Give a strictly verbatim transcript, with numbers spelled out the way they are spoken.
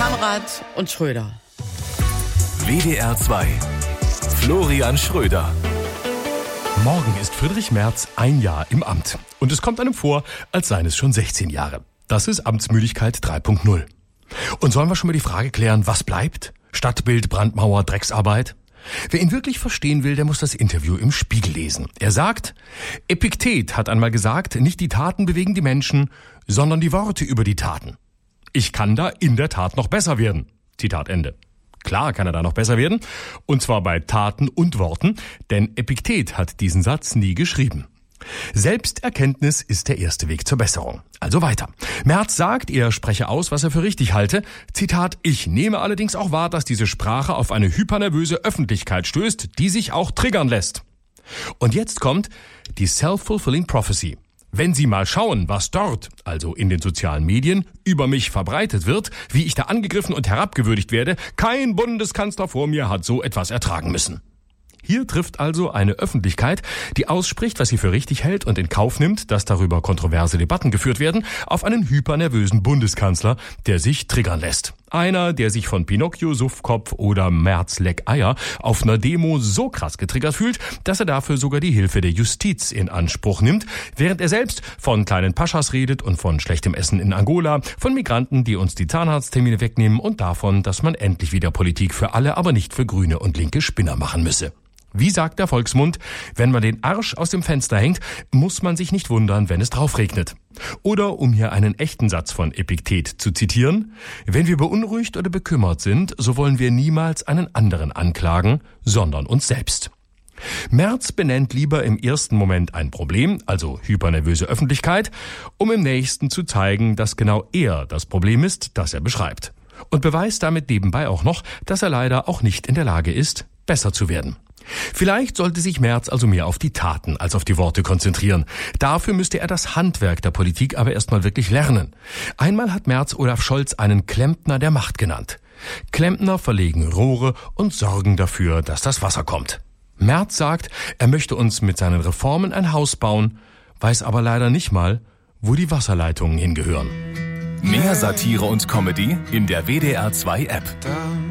Kamrat und Schröder. W D R zwei. Florian Schröder. Morgen ist Friedrich Merz ein Jahr im Amt. Und es kommt einem vor, als seien es schon sechzehn Jahre. Das ist Amtsmüdigkeit drei Punkt null. Und sollen wir schon mal die Frage klären, was bleibt? Stadtbild, Brandmauer, Drecksarbeit? Wer ihn wirklich verstehen will, der muss das Interview im Spiegel lesen. Er sagt, Epiktet hat einmal gesagt, nicht die Taten bewegen die Menschen, sondern die Worte über die Taten. Ich kann da in der Tat noch besser werden. Zitat Ende. Klar kann er da noch besser werden, und zwar bei Taten und Worten, denn Epiktet hat diesen Satz nie geschrieben. Selbsterkenntnis ist der erste Weg zur Besserung. Also weiter. Merz sagt, er spreche aus, was er für richtig halte. Zitat, ich nehme allerdings auch wahr, dass diese Sprache auf eine hypernervöse Öffentlichkeit stößt, die sich auch triggern lässt. Und jetzt kommt die Self-Fulfilling Prophecy. Wenn Sie mal schauen, was dort, also in den sozialen Medien, über mich verbreitet wird, wie ich da angegriffen und herabgewürdigt werde, kein Bundeskanzler vor mir hat so etwas ertragen müssen. Hier trifft also eine Öffentlichkeit, die ausspricht, was sie für richtig hält und in Kauf nimmt, dass darüber kontroverse Debatten geführt werden, auf einen hypernervösen Bundeskanzler, der sich triggern lässt. Einer, der sich von Pinocchio, Suffkopf oder Merz Leck Eier auf einer Demo so krass getriggert fühlt, dass er dafür sogar die Hilfe der Justiz in Anspruch nimmt, während er selbst von kleinen Paschas redet und von schlechtem Essen in Angola, von Migranten, die uns die Zahnarzttermine wegnehmen und davon, dass man endlich wieder Politik für alle, aber nicht für grüne und linke Spinner machen müsse. Wie sagt der Volksmund, wenn man den Arsch aus dem Fenster hängt, muss man sich nicht wundern, wenn es drauf regnet. Oder, um hier einen echten Satz von Epiktet zu zitieren, wenn wir beunruhigt oder bekümmert sind, so wollen wir niemals einen anderen anklagen, sondern uns selbst. Merz benennt lieber im ersten Moment ein Problem, also hypernervöse Öffentlichkeit, um im nächsten zu zeigen, dass genau er das Problem ist, das er beschreibt. Und beweist damit nebenbei auch noch, dass er leider auch nicht in der Lage ist, besser zu werden. Vielleicht sollte sich Merz also mehr auf die Taten als auf die Worte konzentrieren. Dafür müsste er das Handwerk der Politik aber erstmal wirklich lernen. Einmal hat Merz Olaf Scholz einen Klempner der Macht genannt. Klempner verlegen Rohre und sorgen dafür, dass das Wasser kommt. Merz sagt, er möchte uns mit seinen Reformen ein Haus bauen, weiß aber leider nicht mal, wo die Wasserleitungen hingehören. Mehr Satire und Comedy in der W D R zwei App.